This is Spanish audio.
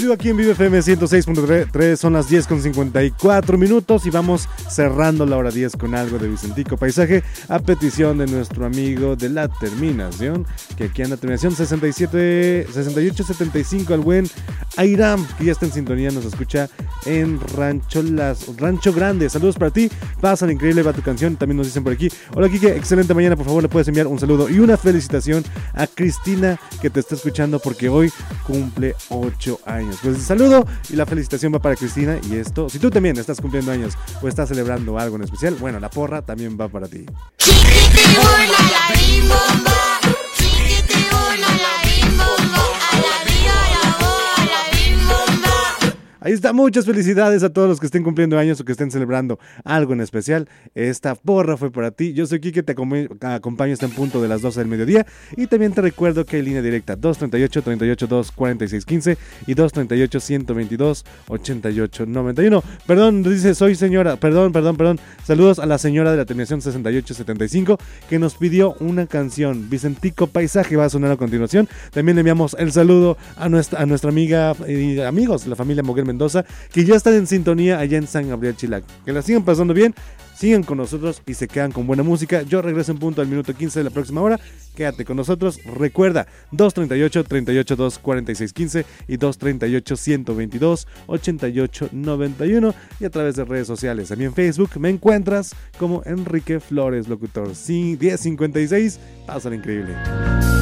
vivo aquí en Vive FM 106.3, son las 10:54 y vamos cerrando la hora 10 con algo de Vicentico Paisaje a petición de nuestro amigo de la terminación, que aquí anda terminación 6875, al buen Airam, que ya está en sintonía, nos escucha en Rancho Grande. Saludos para ti, pasa increíble, va tu canción, también nos dicen por aquí. Hola Kike, excelente mañana, por favor le puedes enviar un saludo y una felicitación a Cristina, que te está escuchando porque hoy cumple 8 años. Pues el saludo y la felicitación va para Cristina, y esto, si tú también estás cumpliendo años o estás celebrando algo en especial, bueno, la porra también va para ti. Ahí está, muchas felicidades a todos los que estén cumpliendo años o que estén celebrando algo en especial. Esta porra fue para ti. Yo soy Kike, te acompaño hasta en punto de las 12 del mediodía. Y también te recuerdo que hay línea directa 238-382-4615 y 238-122-8891. Perdón, dice, soy señora, perdón. Saludos a la señora de la terminación 6875 que nos pidió una canción. Vicentico Paisaje va a sonar a continuación. También le enviamos el saludo a nuestra amiga y amigos, la familia Moguel Mendoza, que ya están en sintonía allá en San Gabriel Chilac. Que la sigan pasando bien, sigan con nosotros y se quedan con buena música. Yo regreso en punto al minuto 15 de la próxima hora. Quédate con nosotros. Recuerda, 238-382-4615 y 238-122-8891, y a través de redes sociales. A mí en Facebook me encuentras como Enrique Flores Locutor. Sí, 1056, pásalo increíble.